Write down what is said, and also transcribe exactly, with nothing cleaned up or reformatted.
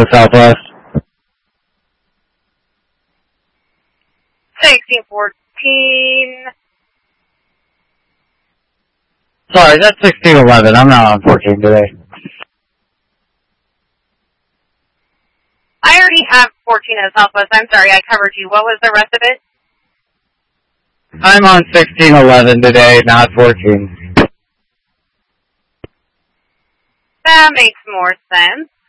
the Southwest. sixteen fourteen. Sorry, that's sixteen eleven. I'm not on fourteen today. I already have fourteen in the Southwest. I'm sorry, I covered you. What was the rest of it? I'm on sixteen eleven today, not fourteen. That makes more sense.